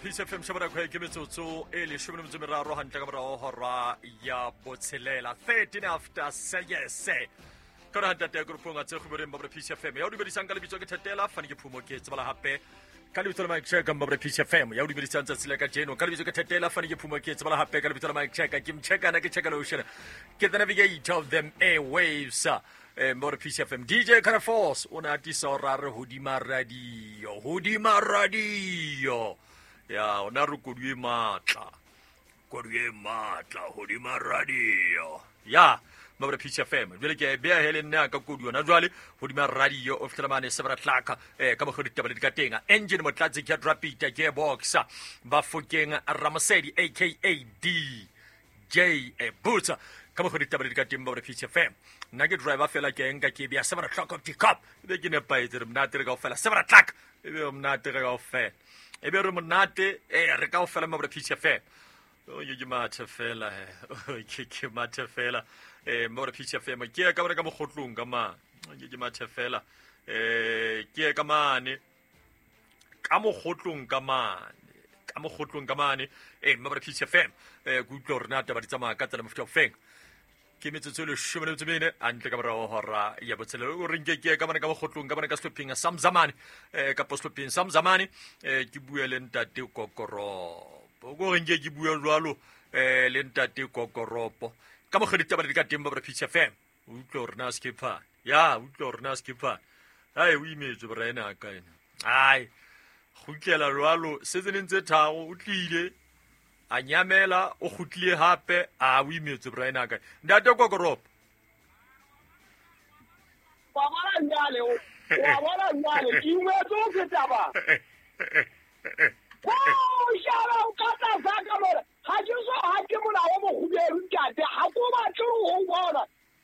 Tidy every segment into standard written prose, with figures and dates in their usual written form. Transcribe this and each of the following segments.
Peace FM shabara kwa kimetsotso ele shumene mzumira hantle ka morao hora ya botshelela 13 after 6 ka ra tate grupong a tse khubere mabra Peace FM ya o dibedisang ka lebitso ke Thetela fane ke phumo ke tsebala hape ka lebitso la Mike Check ka mabra Peace FM ya o dibedisang tsa tsela ka jeno ka lebitso ke Thetela fane ke phumo ke tsebala hape ka lebitso la Mike Check ke mcheka ke check ocean ke the navigator of them airwaves Mabra Peace FM DJ Kana Force ona atisa orare hodima radio ya ona re kodue matla hodima radio ya Mabra Peace FM jwale ke bea hele nna ka kodu ona jwale hodima radio of tlamane sebra tlaka ka mo khodita ba ka tenga engine motlatse ke rapid gearbox ba fokeng Ramasedi aka DJ Boots ka mo khodita ba ka temba Mabra Peace FM nna ke driver fela ke enka ke bea sebra tlaka pick up be ke ne paetse mna tere ka fela sebra tlaka ebe mna tere ka fela ebe re monate re ka ofela Mabra Peace FM o ye mathe fela ke mathe fela Mabra Peace FM ke ka ba ka mogotlong ka ma ye mathe fela ke ka mane ka mogotlong ka mane Mabra Peace FM go utlwa rena taba di tsamaya ka tsela mofuta ofeng ke metsotso le shumene tsmene antle ka morao hora ya botshelelo o ringe ke ka bana ka mogotlong ka bana ka slopping Samzamani ka slopping Samzamani ke bua le ntate Kokoropo go ringe ke bua jwalo le ntate Kokoropo ka mogedita ba di ka temba Mabra Peace FM o utlwa rena skipper ai o imetse brena ka ena ai go tlela jwalo se tsenentse thago o tlile a nyamela o gutlie hape a o imetse brena ka ntate Kokoropo wa bona njale ke imetse ke taba shara o kata zaka mora ha ke mola o mo guberu ntate ha ko ba tlo go bona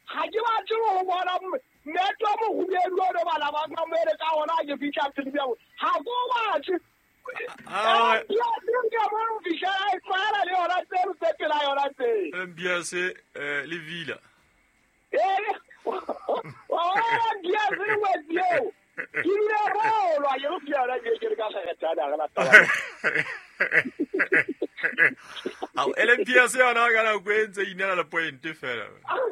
neto mo guberu o bana ba ka mere ka ona ke fitla tshedi ya ha ko ba tlo MBS les villes. LMPS ona kana kwenze inela la point fela.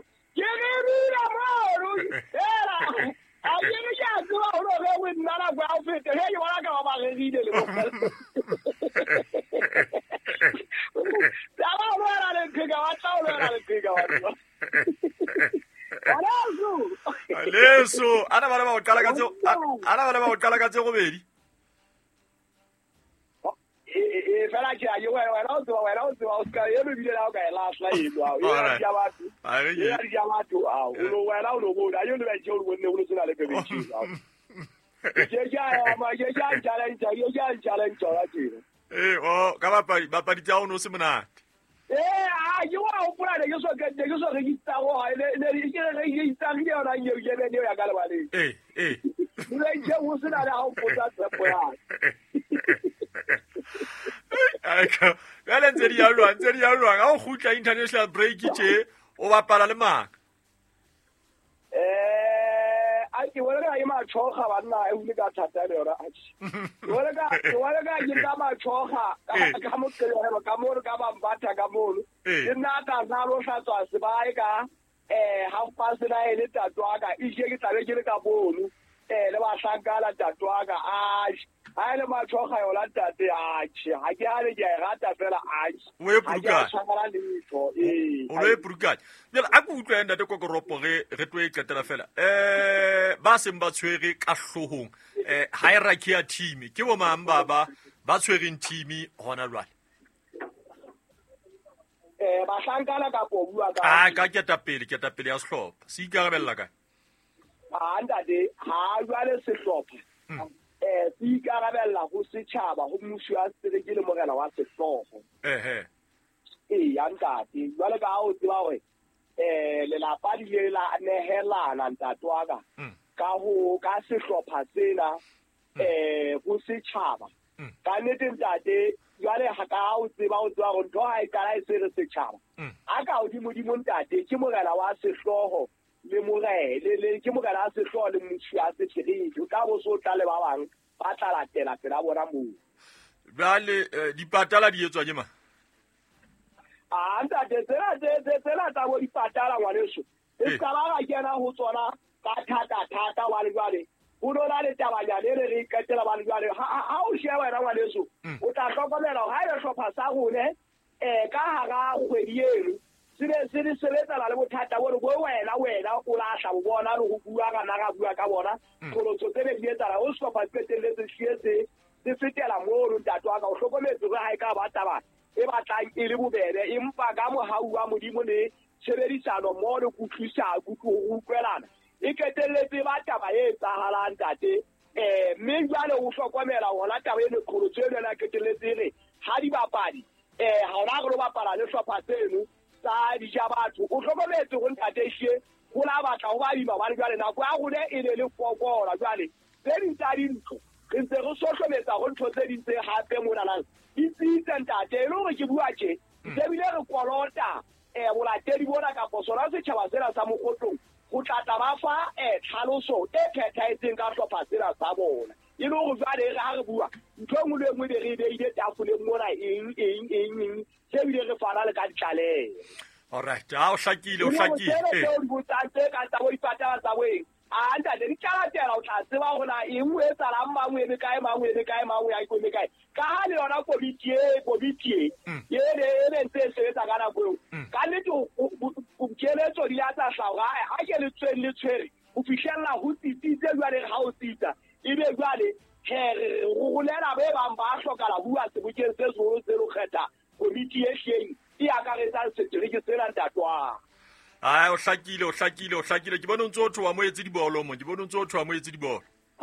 Aleso ana bana ba o qala ka tse go bedi fela ke a yo wena o ska ye re bile la ka la sla yedwa ya batho o lo go da yo le ba tšeo le o tsena le bebe tšeo o ka bapadi tša ono se monate yo wa o pula de yo so registra go le ke registra ke ona yo ke ne ya ka le bale le je o se na la o pota tsepo ya aka bale ntse di ya lwa ga o gutla international break tše o bapala le maka ke wala ga ma tshoga bana e ule ka thata le ora wala ga ke ka ma tshoga ka mo tsela ka mo ka ba batha ka mo ke na ka za lo sa tswa se ba e ka half past 9 le tatwa ka e je ke tlabe ke le ka bonu le ba shangala tatwa ka a le ma tshoga yo la tate ha ke a le ke rata fela o e puruka o le puruka jela a go utlwa ntate Kokoropo re tlo e tletela fela ba se mba tshwere ka hlohong hierarchy ya team ke bo mamba ba tshwereng team hona jwale ba shangala ka bo bua ka ka ketapele ya sehlopha se ikarabella ka ntate ha jwale sehlopha se ikarabella go setšhaba go mmušo ya setereke le morena wa sehlogo ya ntate jwale ka o tseba gore lelapa di le la nehelana ntate wa ka sehlopha sena go setšhaba ka nnete ntate jwale ga ka o tseba gore ntho ga e kala e se re setšhaba a ka godimo ntate ke morena wa sehlogo le morele ke mogala a se hlo le motho a se tshiredi ka bo so tla le ba bang ba tla latela pela bona mo Bale dipatala di etswa ke ma ntate tsela tsa bo dipatala ngwaneso e ka ba ga kena ho tsona ka thata wa le jwale o dona le tabanyane re iketela ba le jwale ha o sheba wena ngwaneso o tla hlokomela ha ile hlopha sa gone ka hara kgwedi eno se sebetsana le bothata bo wena o lahla bo bona le go bua kana ga bua ka bona tholotso tsene di etsala o hlopha tsetelletse shietse se fetela mo ro ntatwa ka o hlokometse go ha e ka ba taba e batlang e le bobebe empa ka mohau wa modimo le sebedisano mo le go thusa go utlwelana e ketelletse ba taba e tsahalang tate mme jwale o hlokomela go la taba e le kgolotso e le ketelletse re ha di bapadi ha ona go bapala le hlopha tseno tsa dija batho o hlokometse go ntate she go la batla go ba dima ba le jwale nako ya gone e ne le fokola jwale tse dintsa dintho re ntse go sohlometsa go ntho tse dintse gape monalang itse ntate e le gore ke bua tje ebile re kolota bolatedi bona kapo sona setšhaba sena sa mogotlong go tlatla ba fa tlhaloso e phethahetseng ka hlopha sena sa bona e le gore jwale re ga re bua ntho e nngwe le nngwe be re beile tafoleng mona eng se ebile re fana le ka ditlalelo alright ha o hlakile ka tsa bo dipatala tsa boeng ntate di tlalatela o tla tseba gona eng e tsalang mangwe e kae ya ikome kae ka ha le yona komiti e ne ntse e sebetsa ka nako eo ka nnete keletso di ya tsa hlaga a ke le tshwere go fitlhelela go tsitsitse jwale ga o tsitsa ebe jwale go golela be bang ba hlokala bua sebokeng se seholo se lo kgetha komiti e hleng e akaretsang setereke sena ntatwang o hlakile ke bona ntse o thwa mo etse dibolo mo ke bona ntse o thwa mo etse dibolo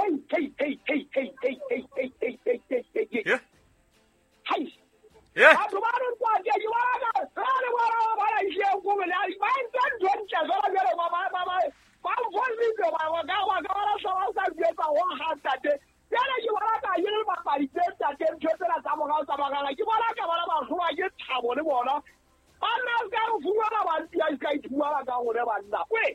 batho ba re kwate ke bona re bona ba la ishe go le ba ntse ntse ba mfolitse ba ga ba sa dietsa wa ha tate yana ke bona ka yele ba ba ditsa tate ntshetsela tsa mogao tsa magala ke bona ka bona ba hloa ke thabo le bona ana ka go fumana ba ntia ka ithumana ka gore ba nna we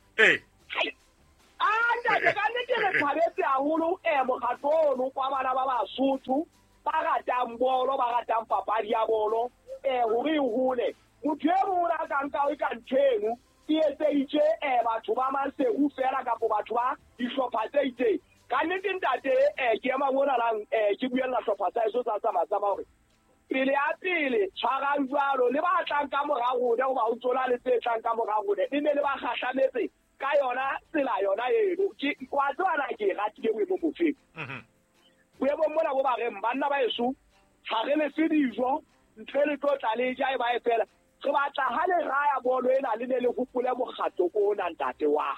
ntate ka nnete re thabetse haholo mogatlo kwa bana ba Basotho ba ratang bolo ba ratang papadi ya bolo hore e hole motho e mongwe a ka nka o ka ntheno e etseitse batho ba masegu fela kapo batho ba dihlopha tse itseng ka nnete ntate ke ema mona lang ke buella hlopha sa eso sa tsamaya gore pele ya pele tshwarang jwalo le ba tlang ka morago ne ba utsola le tse tlang ka morago ne ne le ba gahlametse ka yona tsela yona eno wa tswana ke ratile boemo bofeng boemo mona bo ba re banna ba eso ga re le sedijo ntse le tlotla le ja e ba e fela re batla ha le raya bolo ena le ne le gopole mogato ko ona ntate wa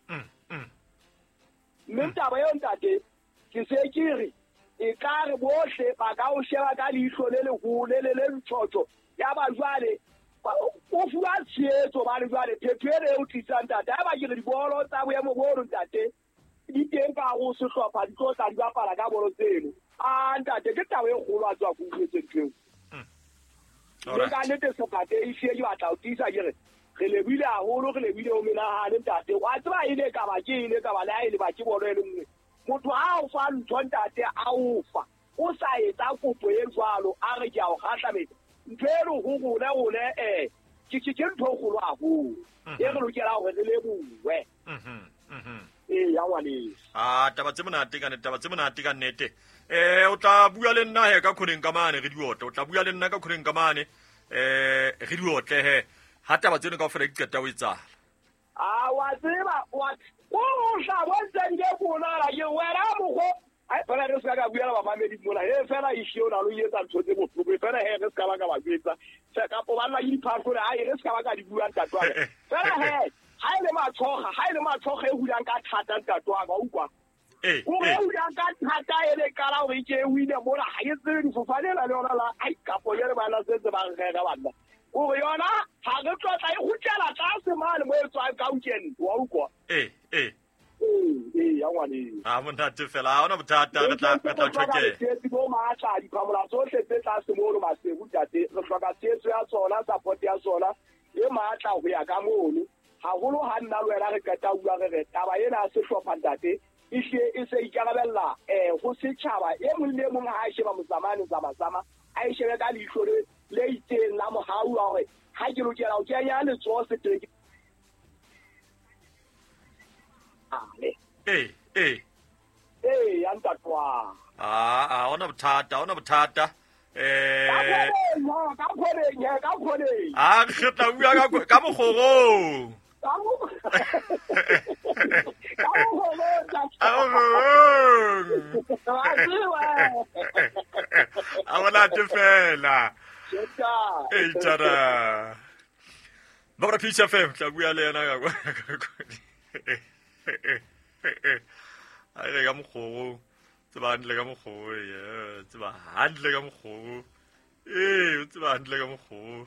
mme taba yo ntate ke se ke re e ka re bohle ba ka o sheba ka leihlo le legole le ntshotso ya ba jwale o fuwa tsheetso ba le jwale phephere o tlisa ntate ha ba ke re dibolo tsa boemo bo ntate di teng ka go sehlopha di tlo tla di bapala ka bolo tseno ntate ke taba e kgolo a tswa go utlwetse ntho eo ka nnete sephate e shie ke batla o tisa ke re lebile haholo re lebile o menagane ntate wa tseba ile ka ba le a ile ba ke bolo e le nngwe motho a o fa ntho ntate a o fa o sa etsa kopo e jwalo a re ke a o kgatlametse ntho e re go gole ke ntho e kgolo haholo e re lokela gore re lebowe ya ngwane taba tse monate ka nnete o tla bua le nna he ka khoneng ka mane re diotle o tla bua le nna ka khoneng ka mane re diotle he ha taba tseno ka ofela di qeta o etsala wa tseba wa o sha bontseng ke bona la ke wena mogo ai fela re ska ka buela ba mamedi mona he fela e shio na lo yetsa ntho tse botlhoko fela he re ska ba ka ba jetsa se ka po bana le diphafole ai re ska ba ka di bua ntatwa fela he ha ile matshoga e hulang ka thata ntatwa ga ukwa o re hulang ka thata ele kala o ke wile mona ha ye tsere di fofanela le ona la ai ka po yere bana se ba re ga bana o re yona ha re tlotla e hutela tlase mane mo e tswa ka ukeni wa ukwa ya ngwane monate fela ha ona bothata re tla tsheke bo maatla di phamola tsohle tse tlase mo lo masegu tate re hloka tshetso ya tsona support ya tsona e maatla go ya ka mono haholo ha nna le wena re kata bua re taba ena se hlopha ntate e se ikarabella go setšhaba e mongwe le mongwe ga a sheba motsamane zama a e shebe ka leitlho le itseng la mogau wa gore ga ke lokela go kenya letsogo setereke ya ntatwa ona bothata ka kgoneng a kgetla bua ka mogogong a monate fela eitara ba bra Peach FM tla bua le yena a re ka mogogo tseba handle ka mogogo tseba handle ka mogogo tseba handle ka mogogo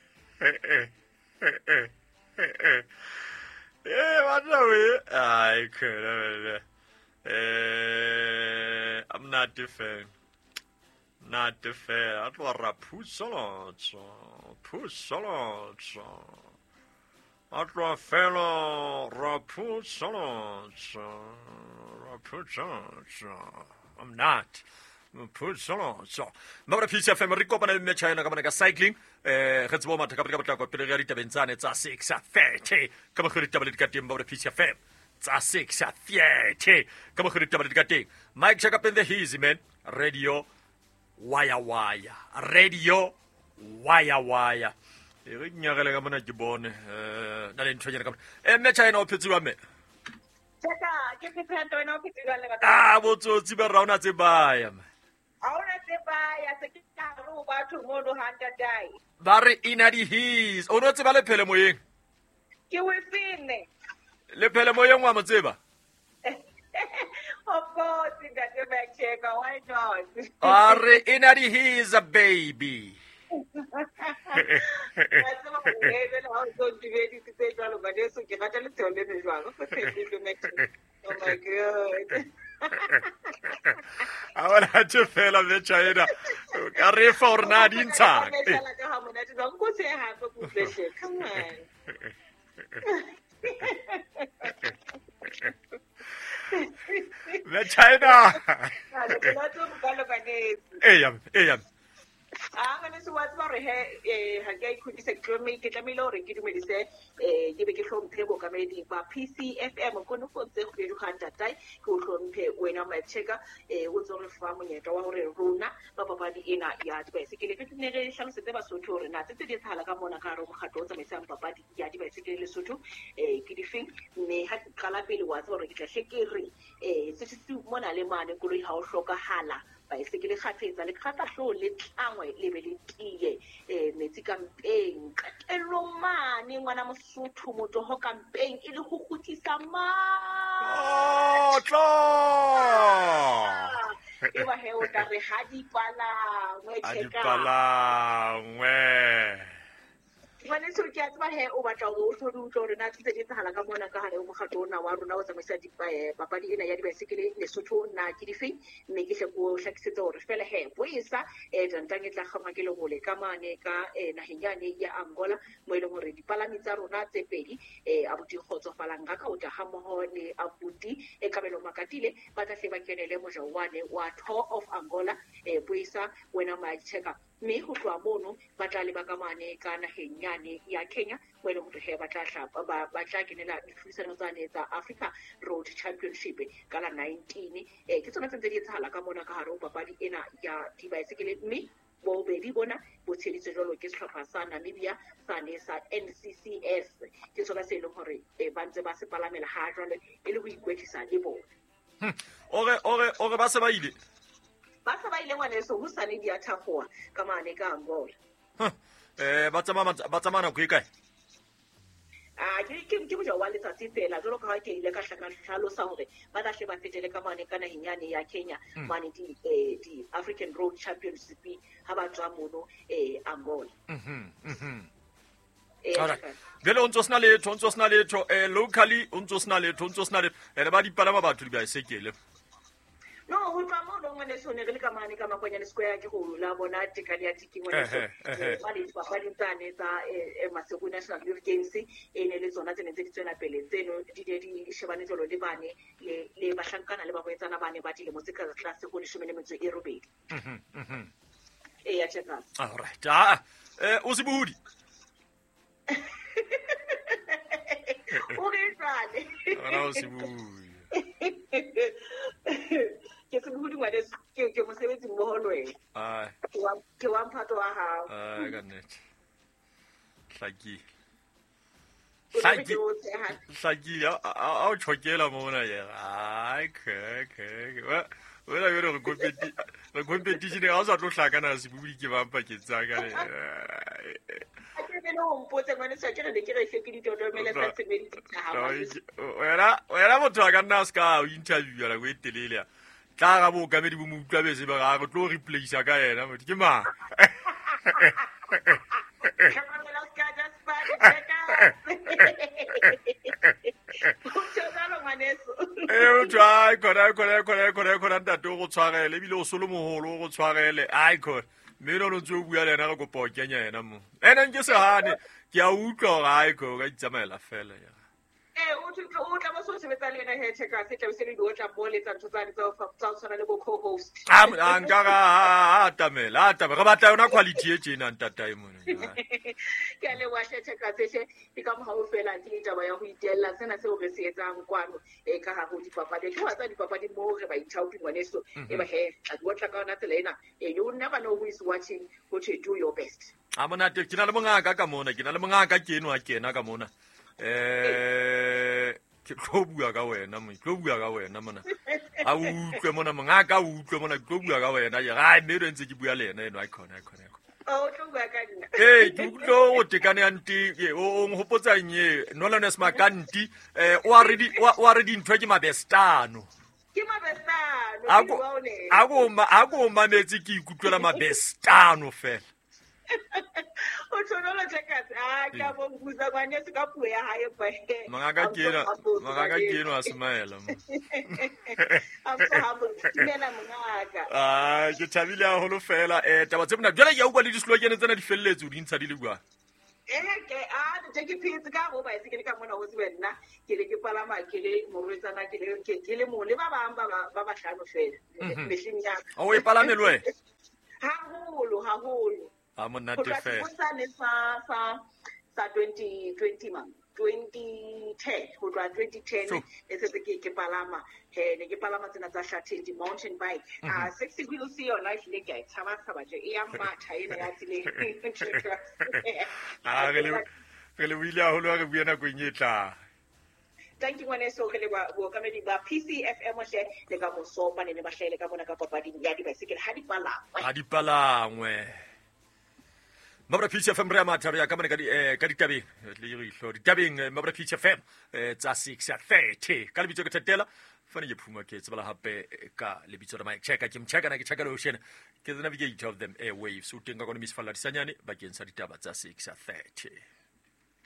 I'm not a fan. Not a fan. I thought I put salons. I thought fellow raput salons. I'm not. Put salons. Mabra Peach FM re kopana le China ka ka cycling re tsebo matha ka potlako pele ga ditabenzane tsa 6:30 ka mo re tabele ka temba Mabra Peach FM tsa 6:30 ka mo re tabele ka teng Mike check up in the easy man radio wire e re nyagele ka mona ke bone na le ntshwenya ka mme China o phetsilwa me Chaka ke phephetho ena o phetsilwa le ka botsotsi ba rauna tse baya Auna tsebaya se ke taro batho mo no handa dai. Ba re ina di his. O no tseba le phele moyeng. Ke we fine. Le phele moyeng wa mo tseba. Of course, ngate back check why not? Ba re ina di his a baby. That's what we have now so divide to say jalo ba deso ke rata le tsone le jwang go phephetho match. Oh my god. I want to feel the China. Carry for Nadine Tag. Come on. The China. AM. Ngane se wa tswa re ha ga ikhudisa kilometer ke tlamile hore ke dumedise ke be ke hlomphe bo kamedi ba PCFM go no fotse go di khanta tai ke o hlomphe wena Macheka o tso re fa monyetla wa hore rona ba papadi ena ya dibaesekele ke ne re hlalosetse Basotho hore na tse di tshala ka mona ka re mo kgatlo tsa mesang papadi ya dibaesekele Lesotho ke di feng ne ha ke qala pele wa tswa hore ke tla hlekere se se mona le mane koloi ha o hlokahala baesekele kgathetsa le kgatahlo le tlangwe le be le tie metsi kampeng katelo mane ngwana Mosotho motoho kampeng e le go gutisa ma e ba he o ka re ha di pala ngwe Ngwane so ke a tseba he o batla go tlhodu re na tse di tshala ka mona ka hare o mogato ona wa rona o tsamaisa papadi ena ya dibaesekele Lesotho na ke di fe mme ke hle go hlakisetse hore fela he boisa dantang e tla gama ke le gole ka mane ka nahenyane ya Angola mo ile hore dipalami tsa rona tse pedi abuti khotsofalang ga ka o tla hammoho le abuti kabelo makatile ba tla hle ba kenele mojawane wa Tour of Angola boisa wena Macheka mme go tloa mono ba tla le ba ka mane ka nahenyane ya Kenya mo ile hore he ba tla hlapa ba tla kenela ditlhodisano tsa Africa Road Championship ka la 19 ke tsona tse di tshala ka mona ka hare o papadi ena ya dibaesekele mme bo bedi bona bo tsheditse jalo ke sehlopha sa Namibia sane sa NCCS ke tsona se le hore ba ntse ba se palamela ha jwale e le go ikwetlisa le bona ore ba se ba ile ngwane so ho sane di athafoa ka mane ka Angola ba tsamana go ikae ke mo wa letsatsi fela jalo ka ke ile ka hlakahlo sa hore ba tla hle ba fetele ka mane ka nahenyane ya Kenya mane di African Road Championship ha ba tswa mono Angola Gele o ntso sna letho locally o ntso sna letho le ba di palama batho di baesekele no ho tla mo ngwane sone re le ka mane ka makwanyane square ke go la bona tekane ya tiki ngwane so ba le papadi tsane tsa Masego National Youth Games ne le tsona tsene tse di tsena pele tseno di shebane jolo le bane le bahlankana le ba boetsana bane ba dilemo tse ka tlase go 18 ya tsheka all right o se budi o re tsane ana o se budi ke se budi ngwane ke mosebetsi mmoho le wena ke wa mphato wa hao ka net hlaki a o tshokela mona ye ai wena yore re competition ga o sa tlo hlakana se budi ke bampa ke tsaka wena motho a ka nna a se ka o interviewa nako e telele tla ga bookamedi bo mo utlwa bese ba ga re tlo replacea ka yena motho ke mang khona ntate o go tshwarele ebile o solo mogolo o go tshwarele ai khona mme no ntse o bua le yena go kopa o kenya yena mo ene nke sehane ke a utlwa gore ai kho ka itsamaela fela ya o tla ba so sebetsa le yena he checker se tla se le do tla boletsa ntho tsa tsa tsana le bo co-host nka ga atamela re batla yona quality e tjena ntata e mona ke le wa checker se ke ka mo ha o fela ke taba ya go itella sena se o re se etsang kwano ka ga go dipapadi ke wa tsa dipapadi mo re ba ithaopi ngwaneso e ba he a go tla ka ona tsela you never know who is watching what you do your best mona ke na le mongaka ka mona ke na le mongaka ke eno a kena ka mona ke tlo bua ka wena mona a utlwe mona mongaka utlwe mona ke tlo bua ka wena ya ga mme re ntse ke bua le yena eno a khona o tlo bua ka nna ke tlo go tekane ya nti o ngopotsa nye Nolwanes Makanti o a re di ntwe ke mabestano a go mametse ke ikutlwela mabestano fela o tshwanela tshekatse ka bo buza ngwane se ka puo ya hae ba mangaka ke eno a smaela mo I'm so humble mena mangaka ke thabile a holo fela taba tse mona jwale ya utlwa le di slogan tsena di felletse o di ntsha di le bua ke ke phitse ka go ba se ke ka mona go se wena ke le ke palama ke le morwetsana ke le mo le ba bang ba hlano fela machine ya o e palame le wena haholo a monate fela sa 2020 man 2010 go tloa 2010 e setse ke palama ne ke palama tsena tsa Shattered mountain bike 60 wheels yona e hlile ke a tshaba je e ya matha ena ya tsile re le wile a holo re bua nako e tla thank you ngwaneso re le bo kamedi ba PCFM hle le ka mosopa ne ba hlele ka bona ka papading ya dibaesekele ha di palangwe Mabra PCFM re amathare ya ka mane ka ditabeng le re ihlo ditabeng Mabra PCFM tsa 6:30 ka lebitso ke Thatela fane ke phuma ke tsebala hape ka lebitso la Mike Cheka ke mcheka na ke cheka le ocean ke the navigator of them airwaves o tenga kone misfalla disanyane bakeng sa ditaba tsa 6:30